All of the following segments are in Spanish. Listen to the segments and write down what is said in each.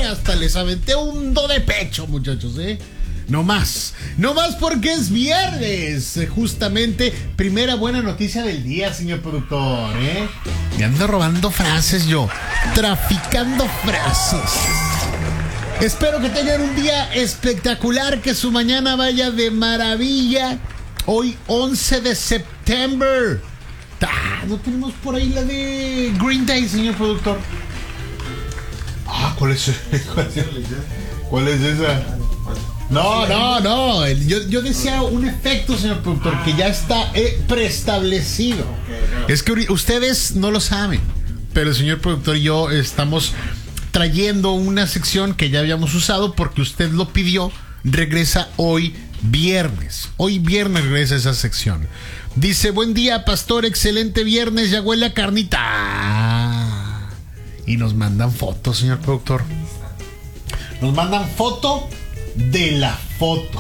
hasta les aventé un do de pecho, muchachos, No más porque es viernes. Justamente, primera buena noticia del día, señor productor, Me ando robando frases yo, traficando frases. Espero que tengan un día espectacular, que su mañana vaya de maravilla. Hoy, 11 de septiembre. ¿No tenemos por ahí la de Green Day, señor productor? ¿Cuál es esa? No. Yo decía un efecto, señor productor, que ya está preestablecido. Es que ustedes no lo saben, pero el señor productor y yo estamos trayendo una sección que ya habíamos usado porque usted lo pidió. Regresa hoy viernes. Hoy viernes regresa esa sección. Dice: buen día, pastor, excelente viernes, ya huele a carnita. Y nos mandan fotos, señor productor. Nos mandan foto de la foto.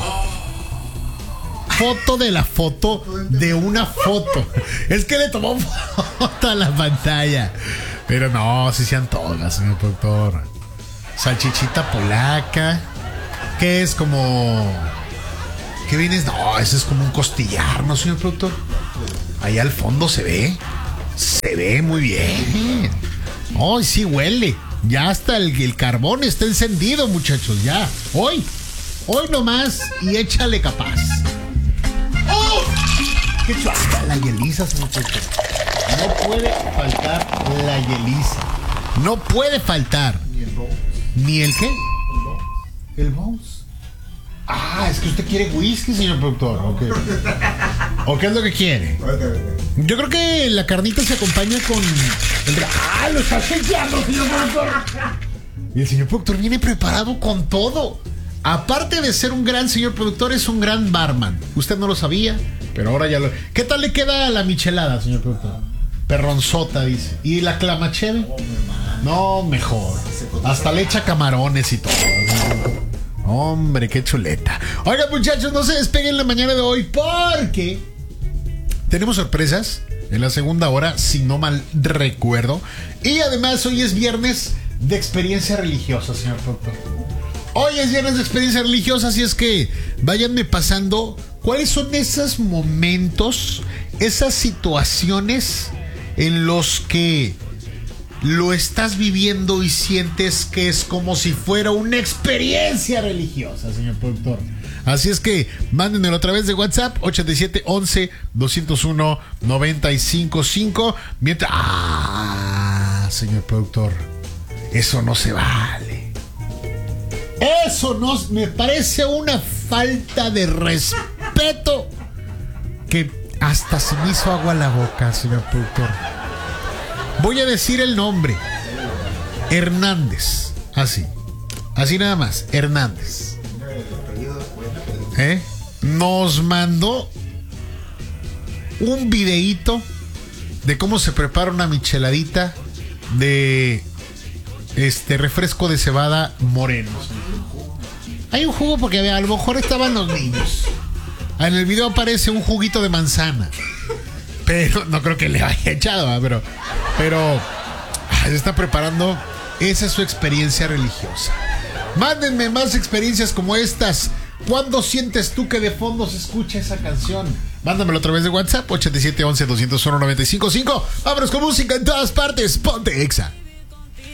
Foto de la foto de una foto. Es que le tomó foto a la pantalla. Pero no, si se antoja, señor productor. Salchichita polaca. ¿Qué es? Como... ¿Qué vienes? No, ese es como un costillar, ¿no, señor productor? Ahí al fondo se ve. Se ve muy bien. Ay, sí huele. Ya hasta el carbón está encendido, muchachos. Ya. Hoy nomás y échale capaz. ¡Oh! ¡Qué chulada la hieliza, muchachos! No puede faltar la hieliza. No puede faltar. Ni el Bose. ¿Ni el qué? El Bose. Es que usted quiere whisky, señor productor. ¿O qué es lo que quiere? Yo creo que la carnita se acompaña con el... ¡Lo está chequeando, señor productor! Y el señor productor viene preparado con todo. Aparte de ser un gran señor productor, es un gran barman. Usted no lo sabía, pero ahora ya lo... ¿Qué tal le queda la michelada, señor productor? Perronzota, dice. ¿Y la clamacheve? No, mejor. Hasta le echa camarones y todo. Hombre, qué chuleta. Oigan, muchachos, no se despeguen la mañana de hoy porque tenemos sorpresas en la segunda hora, si no mal recuerdo. Y además hoy es viernes de experiencia religiosa, señor productor. Hoy es viernes de experiencia religiosa, así es que váyanme pasando cuáles son esos momentos, esas situaciones en los que lo estás viviendo y sientes que es como si fuera una experiencia religiosa, señor productor. Así es que mándenmelo a través de WhatsApp 8711-201-955. Mientras... señor productor, eso no se vale. Eso no... Me parece una falta de respeto que hasta se me hizo agua la boca, señor productor. Voy a decir el nombre. Hernández. Así nada más. Hernández. Nos mandó un videíto de cómo se prepara una micheladita de refresco de cebada moreno. Hay un jugo porque a lo mejor estaban los niños. En el video aparece un juguito de manzana. Pero no creo que le haya echado, pero se está preparando. Esa es su experiencia religiosa. Mándenme más experiencias como estas. ¿Cuándo sientes tú que de fondo se escucha esa canción? Mándamelo a través de WhatsApp 8711-201-955. Vámonos con música en todas partes. Ponte Exa.